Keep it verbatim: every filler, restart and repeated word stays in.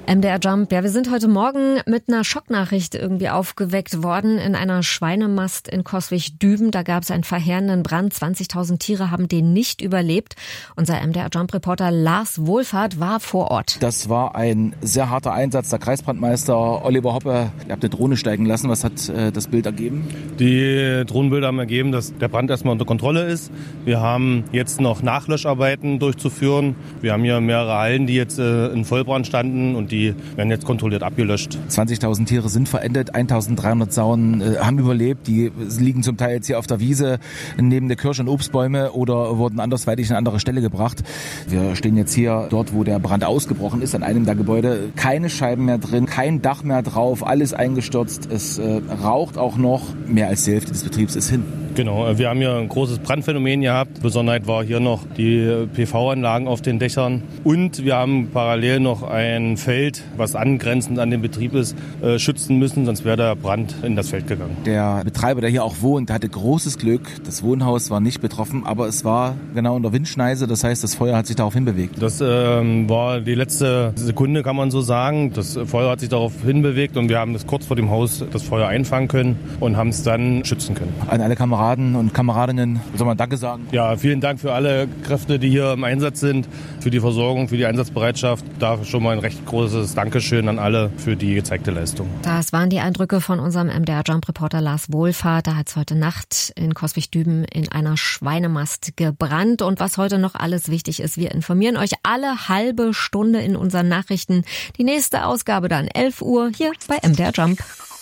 M D R Jump. Ja, wir sind heute Morgen mit einer Schocknachricht irgendwie aufgeweckt worden in einer Schweinemast in Coswig-Düben. Da gab es einen verheerenden Brand. zwanzigtausend Tiere haben den nicht überlebt. Unser M D R Jump-Reporter Lars Wohlfahrt war vor Ort. Das war ein sehr harter Einsatz. Der Kreisbrandmeister Oliver Hoppe, ihr habt eine Drohne steigen lassen. Was hat äh, das Bild ergeben? Die Drohnenbilder haben ergeben, dass der Brand erstmal unter Kontrolle ist. Wir haben jetzt noch Nachlöscharbeiten durchzuführen. Wir haben hier mehrere Hallen, die jetzt äh, in Vollbrand standen und die werden jetzt kontrolliert abgelöscht. zwanzigtausend Tiere sind verendet, eintausenddreihundert Sauen äh, haben überlebt. Die liegen zum Teil jetzt hier auf der Wiese neben der Kirsch- und Obstbäume oder wurden andersweitig an eine andere Stelle gebracht. Wir stehen jetzt hier dort, wo der Brand ausgebrochen ist, an einem der Gebäude. Keine Scheiben mehr drin, kein Dach mehr drauf, alles eingestürzt. Es äh, raucht auch noch. Mehr als die Hälfte des Betriebs ist hin. Genau, wir haben hier ein großes Brandphänomen gehabt. Besonderheit war hier noch die P V-Anlagen auf den Dächern. Und wir haben parallel noch ein Feld, was angrenzend an den Betrieb ist, äh, schützen müssen, sonst wäre der Brand in das Feld gegangen. Der Betreiber, der hier auch wohnt, hatte großes Glück. Das Wohnhaus war nicht betroffen, aber es war genau in der Windschneise. Das heißt, das Feuer hat sich darauf hinbewegt. Das ähm, war die letzte Sekunde, kann man so sagen. Das Feuer hat sich darauf hinbewegt und wir haben das kurz vor dem Haus das Feuer einfangen können und haben es dann schützen können. An alle Kameraden und Kameradinnen, soll man Danke sagen? Ja, vielen Dank für alle Kräfte, die hier im Einsatz sind, für die Versorgung, für die Einsatzbereitschaft. Da schon mal ein recht großes Dankeschön an alle für die gezeigte Leistung. Das waren die Eindrücke von unserem M D R Jump-Reporter Lars Wohlfahrt. Da hat es heute Nacht in Coswig-Düben in einer Schweinemast gebrannt. Und was heute noch alles wichtig ist, wir informieren euch alle halbe Stunde in unseren Nachrichten. Die nächste Ausgabe dann elf Uhr hier bei M D R Jump.